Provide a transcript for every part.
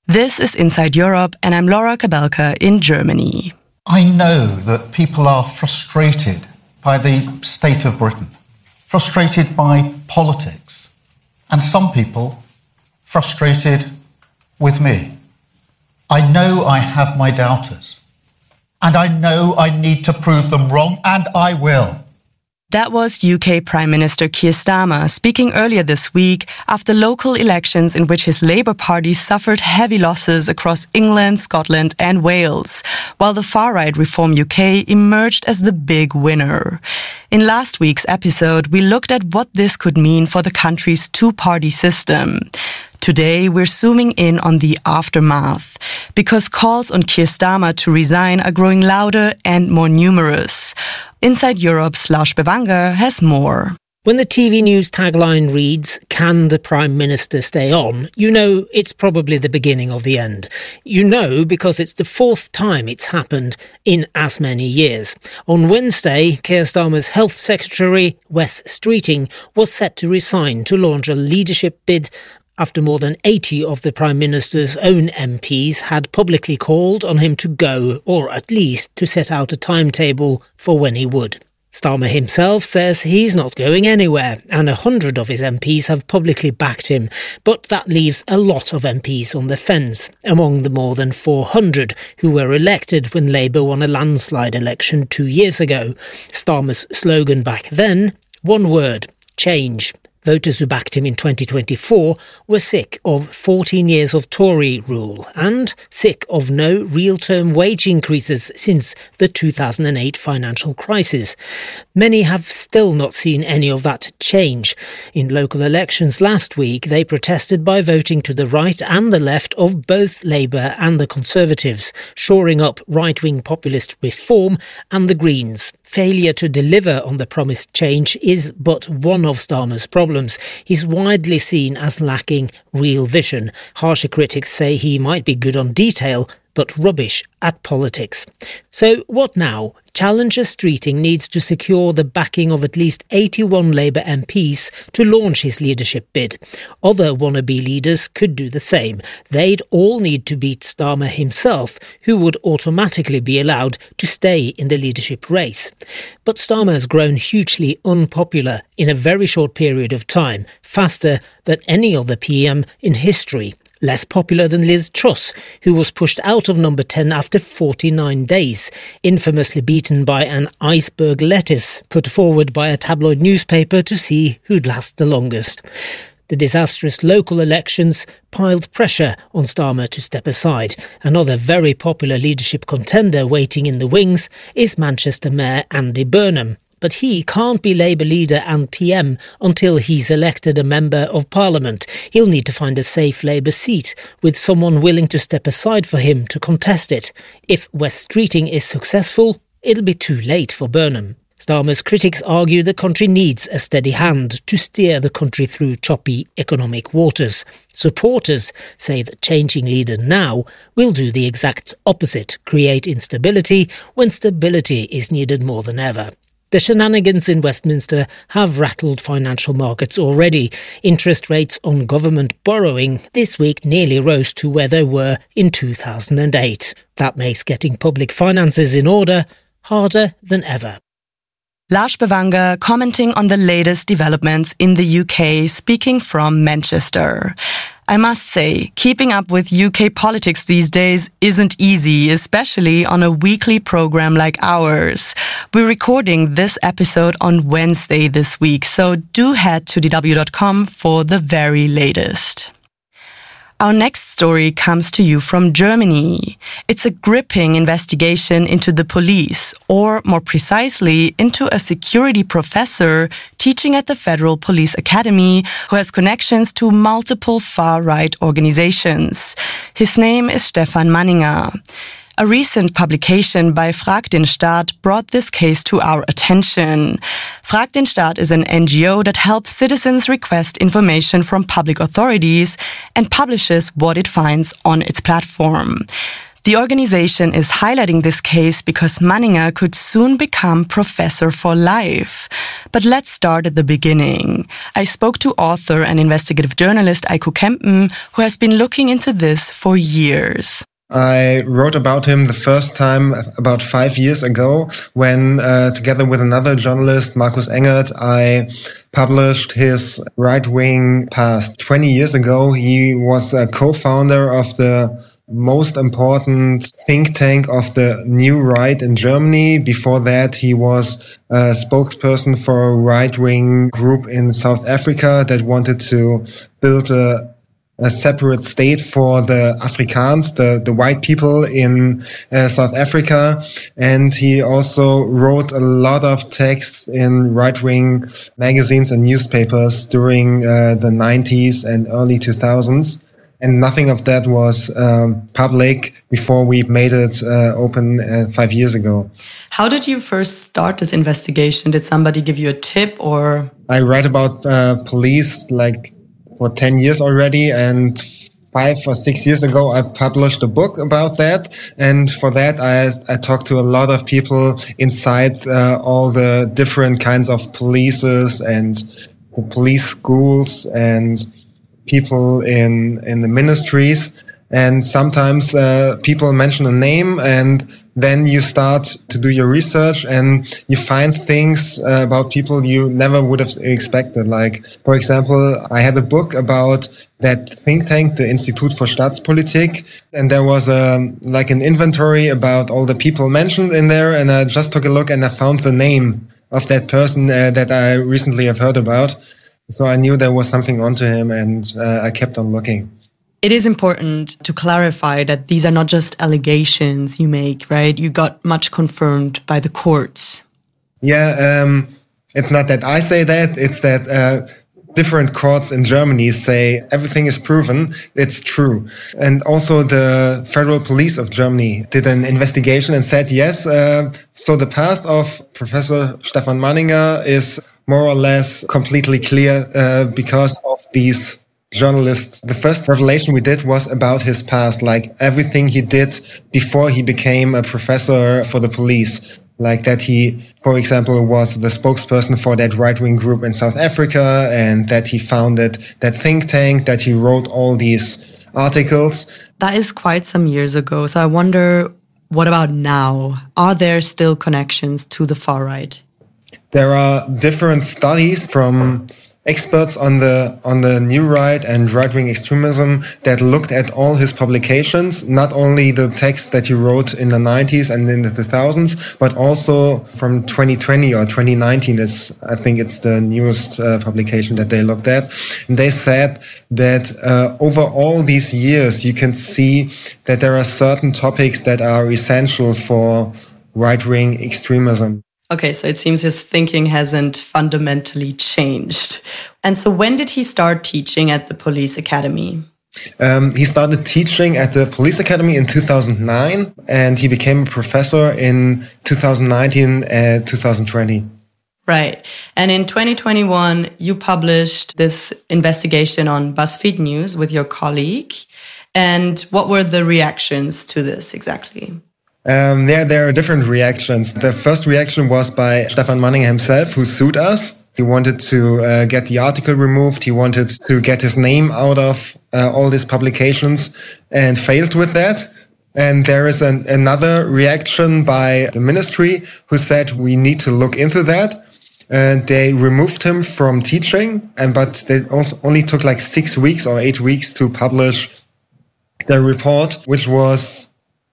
This is Inside Europe, and I'm Laura Kabelka in Germany. I know that people are frustrated by the state of Britain, frustrated by politics, and some people frustrated with me. I know I have my doubters, and I know I need to prove them wrong, and I will. That was UK Prime Minister Keir Starmer speaking earlier this week after local elections in which his Labour Party suffered heavy losses across England, Scotland and Wales, while the far-right Reform UK emerged as the big winner. In last week's episode, we looked at what this could mean for the country's two-party system. Today, we're zooming in on the aftermath, because calls on Keir Starmer to resign are growing louder and more numerous. Inside Europe's Lars Bevanger has more. When the TV news tagline reads, "Can the Prime Minister stay on?" you know it's probably the beginning of the end. You know because it's the fourth time it's happened in as many years. On Wednesday, Keir Starmer's Health Secretary, Wes Streeting, was set to resign to launch a leadership bid after more than 80 of the Prime Minister's own MPs had publicly called on him to go, or at least to set out a timetable for when he would. Starmer himself says he's not going anywhere, and 100 of his MPs have publicly backed him, but that leaves a lot of MPs on the fence, among the more than 400 who were elected when Labour won a landslide election 2 years ago. Starmer's slogan back then, one word, change. Voters who backed him in 2024 were sick of 14 years of Tory rule and sick of no real-term wage increases since the 2008 financial crisis. Many have still not seen any of that change. In local elections last week, they protested by voting to the right and the left of both Labour and the Conservatives, shoring up right-wing populist Reform and the Greens. Failure to deliver on the promised change is but one of Starmer's problems. He's widely seen as lacking real vision. Harsher critics say he might be good on detail, but rubbish at politics. So what now? Challenger Streeting needs to secure the backing of at least 81 Labour MPs to launch his leadership bid. Other wannabe leaders could do the same. They'd all need to beat Starmer himself, who would automatically be allowed to stay in the leadership race. But Starmer has grown hugely unpopular in a very short period of time, faster than any other PM in history. Less popular than Liz Truss, who was pushed out of number 10 after 49 days, infamously beaten by an iceberg lettuce put forward by a tabloid newspaper to see who'd last the longest. The disastrous local elections piled pressure on Starmer to step aside. Another very popular leadership contender waiting in the wings is Manchester Mayor Andy Burnham. But he can't be Labour leader and PM until he's elected a Member of Parliament. He'll need to find a safe Labour seat with someone willing to step aside for him to contest it. If Wes Streeting is successful, it'll be too late for Burnham. Starmer's critics argue the country needs a steady hand to steer the country through choppy economic waters. Supporters say that changing leader now will do the exact opposite, create instability when stability is needed more than ever. The shenanigans in Westminster have rattled financial markets already. Interest rates on government borrowing this week nearly rose to where they were in 2008. That makes getting public finances in order harder than ever. Lars Bevanger commenting on the latest developments in the UK, speaking from Manchester. I must say, keeping up with UK politics these days isn't easy, especially on a weekly program like ours. We're recording this episode on Wednesday this week, so do head to dw.com for the very latest. Our next story comes to you from Germany. It's a gripping investigation into the police, or more precisely, into a security professor teaching at the Federal Police Academy who has connections to multiple far-right organizations. His name is Stefan Manninger. A recent publication by Frag den Staat brought this case to our attention. Frag den Staat is an NGO that helps citizens request information from public authorities and publishes what it finds on its platform. The organization is highlighting this case because Manninger could soon become professor for life. But let's start at the beginning. I spoke to author and investigative journalist Eiko Kempen, who has been looking into this for years. I wrote about him the first time about 5 years ago when, together with another journalist, Markus Engert, I published his right-wing past. 20 years ago, he was a co-founder of the most important think tank of the New Right in Germany. Before that, he was a spokesperson for a right-wing group in South Africa that wanted to build a separate state for the Afrikaans, the white people in South Africa. And he also wrote a lot of texts in right-wing magazines and newspapers during the 90s and early 2000s. And nothing of that was public before we made it open 5 years ago. How did you first start this investigation? Did somebody give you a tip or? I write about police for 10 years already, and 5 or 6 years ago, I published a book about that. And for that, I talked to a lot of people inside all the different kinds of polices and the police schools and people in the ministries. And sometimes people mention a name, and then you start to do your research and you find things about people you never would have expected. Like, for example, I had a book about that think tank, the Institut für Staatspolitik, and there was an inventory about all the people mentioned in there, and I just took a look and I found the name of that person that I recently have heard about. So I knew there was something onto him, and I kept on looking. It is important to clarify that these are not just allegations you make, right? You got much confirmed by the courts. Yeah, it's not that I say that, it's that different courts in Germany say everything is proven, it's true. And also the Federal Police of Germany did an investigation and said, yes, so the past of Professor Stefan Manninger is more or less completely clear because of these journalists. The first revelation we did was about his past, like everything he did before he became a professor for the police. Like that he, for example, was the spokesperson for that right-wing group in South Africa, and that he founded that think tank, that he wrote all these articles. That is quite some years ago. So I wonder, what about now? Are there still connections to the far right? There are different studies from experts on the new right and right-wing extremism that looked at all his publications, not only the texts that he wrote in the 90s and in the 2000s, but also from 2020 or 2019. I think it's the newest publication that they looked at. And they said that over all these years, you can see that there are certain topics that are essential for right-wing extremism. Okay, so it seems his thinking hasn't fundamentally changed. And so when did he start teaching at the police academy? He started teaching at the police academy in 2009, and he became a professor in 2019 and 2020. Right. And in 2021, you published this investigation on BuzzFeed News with your colleague. And what were the reactions to this exactly? There are different reactions. The first reaction was by Stefan Manninger himself, who sued us. He wanted to get the article removed. He wanted to get his name out of all these publications and failed with that. And there is another reaction by the ministry who said we need to look into that. And they removed him from teaching, but they only took 6 weeks or 8 weeks to publish the report, which was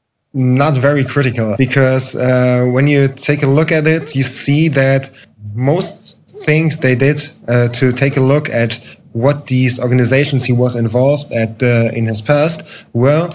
not very critical, because when you take a look at it, you see that most things they did to take a look at what these organizations he was involved at in his past was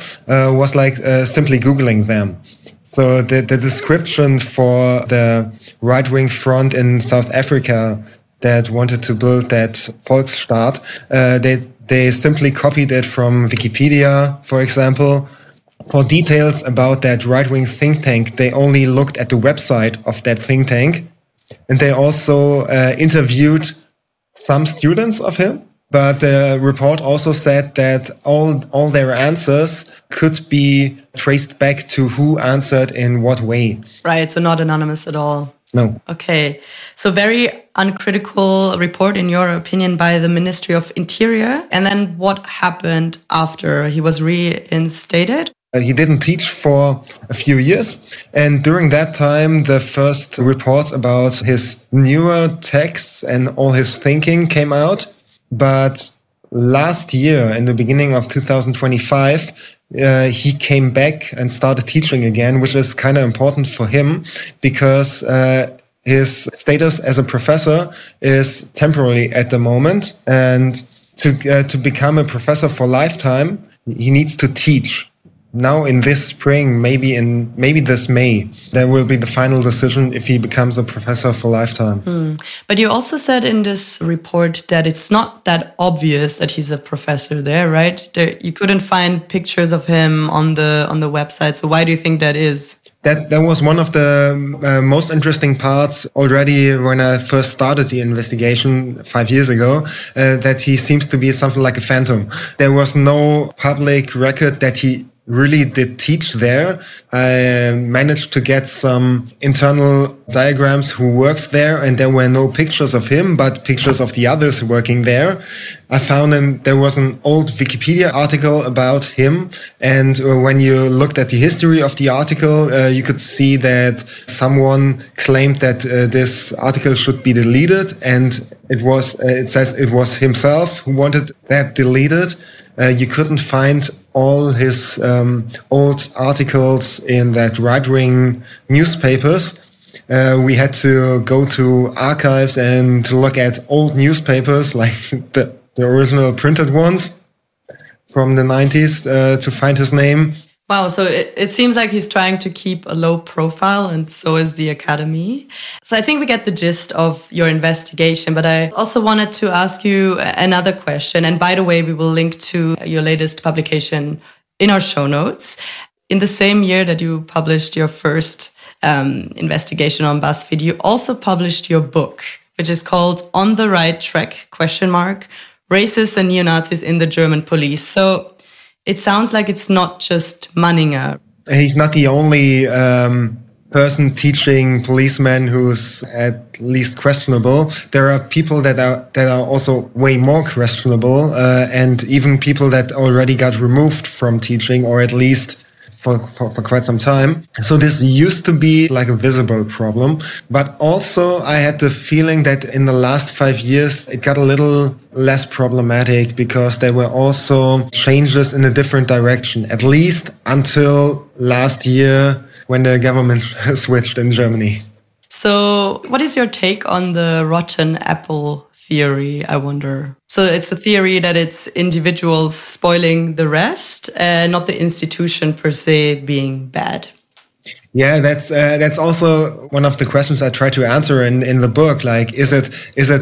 simply Googling them. So the description for the right-wing front in South Africa that wanted to build that Volksstaat, they simply copied it from Wikipedia, for example. For details about that right-wing think tank, they only looked at the website of that think tank. And they also interviewed some students of him But the report also said that all their answers could be traced back to who answered in what way. Right, so not anonymous at all. No. Okay, so very uncritical report, in your opinion, by the Ministry of Interior. And then what happened after he was reinstated? He didn't teach for a few years. And during that time, the first reports about his newer texts and all his thinking came out. But last year, in the beginning of 2025, he came back and started teaching again, which is kind of important for him because his status as a professor is temporary at the moment. And to become a professor for lifetime, he needs to teach. Now in this spring, maybe this May, there will be the final decision if he becomes a professor for lifetime. But you also said in this report that it's not that obvious that he's a professor there, right? You couldn't find pictures of him on the website. So why do you think that is? That was one of the most interesting parts already when I first started the investigation 5 years ago, that he seems to be something like a phantom. There was no public record that he really did teach there. I managed to get some internal diagrams who works there, and there were no pictures of him, but pictures of the others working there. I found there was an old Wikipedia article about him, and when you looked at the history of the article, you could see that someone claimed that this article should be deleted, and it says it was himself who wanted that deleted. You couldn't find all his old articles in that right-wing newspapers. We had to go to archives and to look at old newspapers, like the original printed ones from the 90s, to find his name. Wow, so it seems like he's trying to keep a low profile, and so is the Academy. So I think we get the gist of your investigation, but I also wanted to ask you another question. And by the way, we will link to your latest publication in our show notes. In the same year that you published your first investigation on BuzzFeed, you also published your book, which is called On the Right Track, ? Racists and Neo-Nazis in the German Police. So it sounds like it's not just Manninger. He's not the only person teaching policemen who's at least questionable. There are people that are also way more questionable, and even people that already got removed from teaching, or at least for quite some time. So this used to be like a visible problem. But also I had the feeling that in the last 5 years, it got a little less problematic because there were also changes in a different direction, at least until last year when the government switched in Germany. So what is your take on the rotten apple theory, I wonder? So it's the theory that it's individuals spoiling the rest, not the institution per se being bad. Yeah, that's also one of the questions I try to answer in the book. Like, is it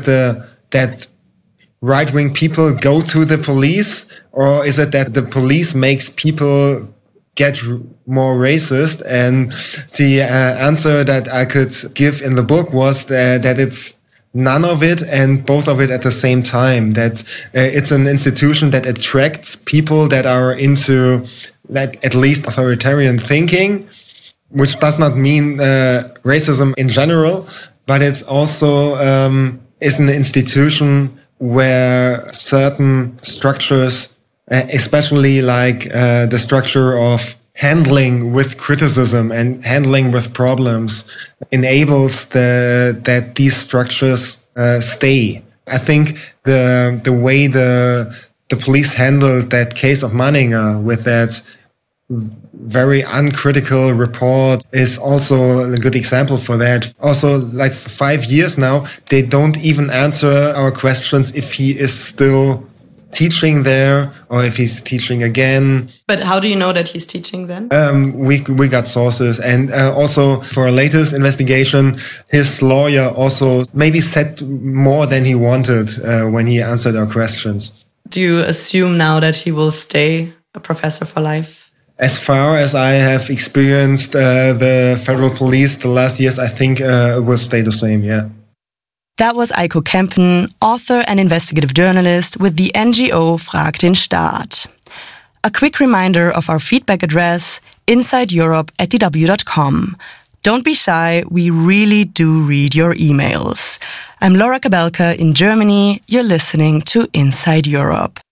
that right-wing people go to the police, or is it that the police makes people get more racist? And the answer that I could give in the book was that it's none of it and both of it at the same time. That it's an institution that attracts people that are into, like, at least authoritarian thinking, which does not mean racism in general, but it's also is an institution where certain structures, especially like the structure of handling with criticism and handling with problems, enables that these structures stay. I think the way the police handled that case of Manninger with that very uncritical report is also a good example for that. Also, like, for 5 years now, they don't even answer our questions if he is still teaching there or if he's teaching again. But how do you know that he's teaching then? We got sources, and also for our latest investigation, his lawyer also maybe said more than he wanted when he answered our questions. Do you assume now that he will stay a professor for life? As far as I have experienced the federal police the last years, I think it will stay the same, yeah. That was Eiko Kempen, author and investigative journalist with the NGO Frag den Staat. A quick reminder of our feedback address, insideeurope@dw.com. Don't be shy, we really do read your emails. I'm Laura Kabelka in Germany. You're listening to Inside Europe.